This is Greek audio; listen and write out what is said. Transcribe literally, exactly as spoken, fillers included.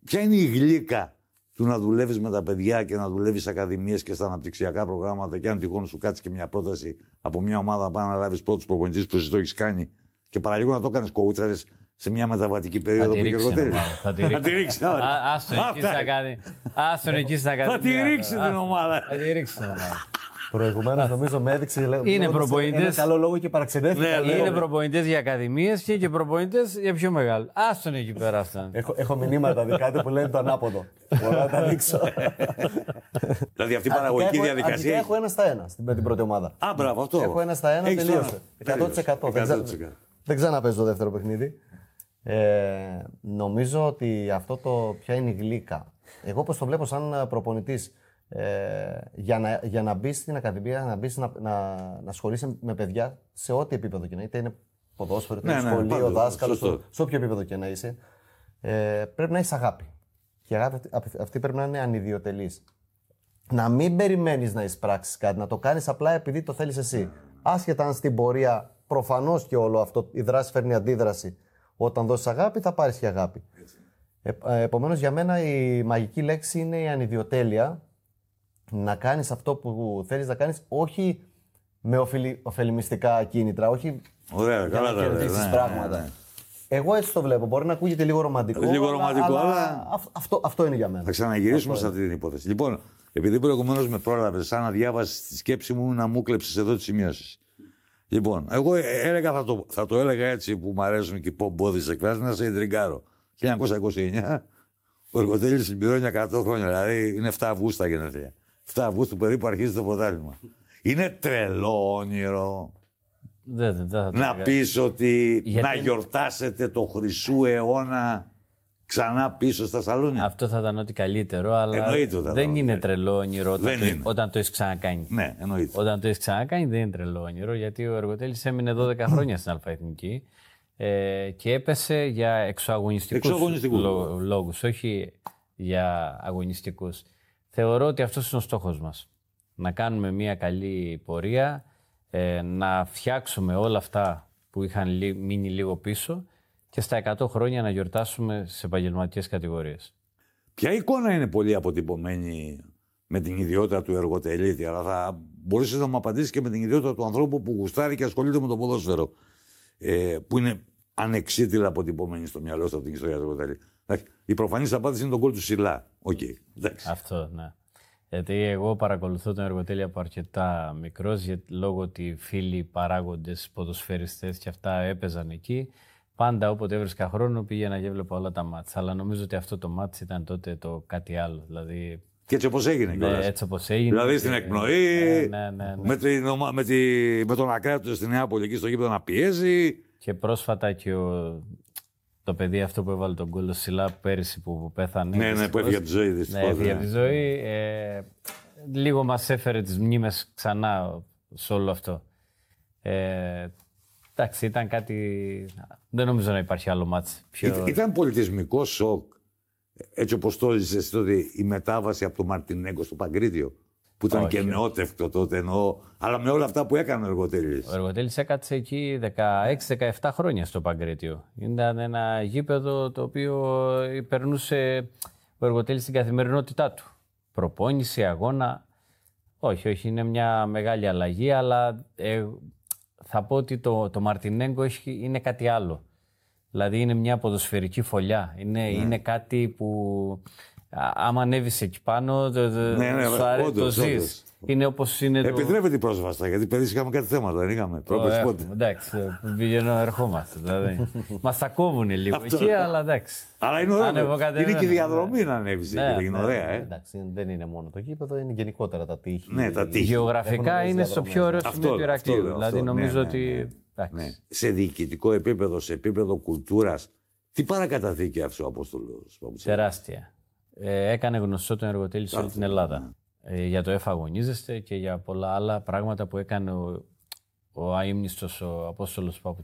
ποια είναι η γλύκα του να δουλεύεις με τα παιδιά και να δουλεύεις σε ακαδημίες και στα αναπτυξιακά προγράμματα και αν τυχόν σου κάτσει και μια πρόταση από μια ομάδα πάνω να λάβεις πρώτους προπονητής που εσύ το έχεις κάνει και παραλίγο να το κάνεις κόουτσαρες σε μια μεταβατική περίοδο που Γεργοτέλη. Θα τη ρίξει. Άστον εκεί στα ακαδημία. Θα τη ρίξει την ομάδα. Θα τη ρίξει την ομάδα. Προηγουμένως νομίζω με έδειξε είναι προπονητές. Ένα καλό λόγο και παραξενεύτηκα. Ναι, είναι προπονητές για ακαδημίες και, και προπονητές για πιο μεγάλο. Άστον εκεί πέρα αυτά. Έχω, έχω μηνύματα δικά του που λένε το ανάποδο. Μπορώ να τα δείξω. Δηλαδή αυτή η παραγωγική διαδικασία. Αρχικά έχω ένα στα ένα με την πρώτη ομάδα. Α, μπράβο, αυτό. Έχω ένα στα ένα, τελείωσε. εκατό τοις εκατό. Δεν ξαναπέζω το δεύτερο παιχνίδι. Ε, νομίζω ότι αυτό το ποια είναι η γλύκα. Εγώ πώς το βλέπω σαν προπονητής. Ε, για, να, για να μπει στην ακαδημία, να, μπεις, να, να, να ασχολείσαι με παιδιά σε ό,τι επίπεδο και να είτε είναι ποδόσφαιρο, είτε ναι, σχολείο, ναι, δάσκαλο, σε όποιο επίπεδο και να είσαι, ε, πρέπει να έχει αγάπη. Και η αγάπη αυτή πρέπει να είναι ανιδιοτελής. Να μην περιμένεις να εισπράξεις κάτι, να το κάνεις απλά επειδή το θέλεις εσύ. Άσχετα αν στην πορεία προφανώς και όλο αυτό η δράση φέρνει αντίδραση. Όταν δώσεις αγάπη, θα πάρεις και αγάπη. Ε, ε, επομένως, για μένα η μαγική λέξη είναι η ανιδιοτέλεια. Να κάνεις αυτό που θέλεις να κάνεις, όχι με ωφελη, ωφελημιστικά κίνητρα, όχι ωραία, για καλά, να κερδίσεις ναι, πράγματα. Ναι, ναι. Εγώ έτσι το βλέπω. Μπορεί να ακούγεται λίγο ρομαντικό, λίγο αλλά, ρομαντικό, αλλά, αλλά... Αυτό, αυτό είναι για μένα. Θα ξαναγυρίσουμε σε αυτή την υπόθεση. Λοιπόν, επειδή προηγουμένως με πρόλαβες, σαν να διάβασες τη σκέψη μου να μου κλέψεις εδώ τις σημειώσεις. Λοιπόν, εγώ έλεγα, θα το, θα το έλεγα έτσι που μου αρέσουν και οι πομπόδεις εκφράσεις, να σε εντριγκάρω. χίλια εννιακόσια είκοσι εννιά, ο Εργοτέλης συμπληρώνει εκατό χρόνια, δηλαδή είναι εφτά Αυγούστου τα γενέθλια. εφτά Αυγούστου περίπου αρχίζει το πρωτάθλημα. Είναι τρελό όνειρο δεν, δεν, δεν, να πεις ότι γιατί... να γιορτάσετε το χρυσού αιώνα ξανά πίσω στα σαλόνια. Αυτό θα ήταν ό,τι καλύτερο, αλλά δεν είναι τρελό όνειρο όταν, το, όταν το έχεις ξανακάνει. Ναι, εννοείται. Όταν το έχεις ξανακάνει δεν είναι τρελό όνειρο, γιατί ο Εργοτέλης έμεινε δώδεκα χρόνια στην Αλφαεθνική ε, και έπεσε για εξωαγωνιστικούς λό, λόγους, όχι για αγωνιστικούς. Θεωρώ ότι αυτός είναι ο στόχος μας. Να κάνουμε μια καλή πορεία, ε, να φτιάξουμε όλα αυτά που είχαν λί, μείνει λίγο πίσω και στα εκατό χρόνια να γιορτάσουμε σε επαγγελματικές κατηγορίες. Ποια εικόνα είναι πολύ αποτυπωμένη με την ιδιότητα του Εργοτελίτη, αλλά θα μπορείς να μου απαντήσεις και με την ιδιότητα του ανθρώπου που γουστάρει και ασχολείται με το ποδόσφαιρο, ε, που είναι ανεξίτηλα αποτυπωμένη στο μυαλό σου από την ιστορία του Εργοτελίτη. Η προφανής απάντηση είναι τον γκολ του Σιλά. Okay, αυτό, ναι. Γιατί εγώ παρακολουθώ τον Εργοτέλη από αρκετά μικρός, γιατί λόγω ότι φίλοι παράγοντες, ποδοσφαιριστές και αυτά έπαιζαν εκεί. Πάντα όποτε έβρισκα χρόνο πήγαινα και έβλεπα όλα τα μάτς. Αλλά νομίζω ότι αυτό το μάτς ήταν τότε το κάτι άλλο. Δηλαδή... Και έτσι όπως έγινε. Ναι, έτσι όπως έγινε. Δηλαδή στην εκπνοή, ναι, ναι, ναι, ναι. Με, την, με, τη, με τον Ακράτο στην Νεάπολη εκεί στο γήπεδο να πιέζει. Και πρόσφατα και ο... το παιδί αυτό που έβαλε τον γκολ, ο Σιλά, πέρυσι που πέθανε. Ναι, ναι, που έφυγε από τη ζωή. Δυστυχώς, ναι, έφυγε από τη ζωή. Ε, λίγο μας έφερε τις μνήμες ξανά σε όλο αυτό. Ε, εντάξει, ήταν κάτι... Δεν νομίζω να υπάρχει άλλο μάτς. Πιο... Ήταν πολιτισμικό σοκ, έτσι όπως το έζησες τότε, η μετάβαση από το Μαρτινέγκο στο Παγκρίτιο. Που ήταν όχι, και νεότευτο τότε εννοώ, αλλά με όλα αυτά που έκανε ο Εργοτέλης. Ο Εργοτέλης έκατσε εκεί δεκαέξι δεκαεπτά χρόνια στο Παγκρίτιο. Ήταν ένα γήπεδο το οποίο περνούσε ο Εργοτέλης στην καθημερινότητά του. Προπόνηση, αγώνα. Όχι, όχι, είναι μια μεγάλη αλλαγή, αλλά ε, θα πω ότι το, το Μαρτινέγκο έχει, είναι κάτι άλλο. Δηλαδή είναι μια ποδοσφαιρική φωλιά. Είναι, ναι. είναι κάτι που... Άμα ανέβεις εκεί πάνω, το, ναι, ναι, σου αρέσει, το ζεις. Είναι όπως είναι το... Επιτρέπεται η πρόσβαση, γιατί πέρυσι είχαμε κάτι θέματα, δεν είχαμε. Oh, εντάξει, πηγαίνω, ερχόμαστε. Δηλαδή. Μας τα κόβουνε λίγο εκεί, αλλά εντάξει. Αλλά είναι ωραίο. Είναι και η διαδρομή να ανέβεις εκεί, δεν είναι ωραία. Εντάξει, δεν είναι μόνο το γήπεδο, είναι γενικότερα τα τείχη. Ναι, τα τείχη. Γεωγραφικά είναι στο πιο ωραίο σημείο του Ηρακλείου. Δηλαδή νομίζω ότι... Σε διοικητικό επίπεδο, σε επίπεδο κουλτούρας, τι παρακαταθήκη άφησε ο Απόστολος? Τεράστια. Ε, έκανε γνωστό τον Εργοτέλη σε όλη την Ελλάδα. Ε, για το εφαγωνίζεστε και για πολλά άλλα πράγματα που έκανε ο, ο αείμνηστος ο Απόστολος Παπου